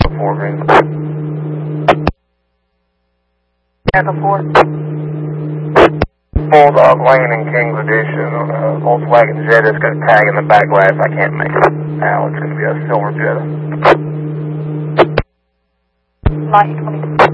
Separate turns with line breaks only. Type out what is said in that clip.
4 Green.
Echo 4.
Bulldog Lane in Kings Edition on a Volkswagen Jetta. It's got a tag in the back glass. I can't make it out. It's going to be a silver Jetta.
Light 22.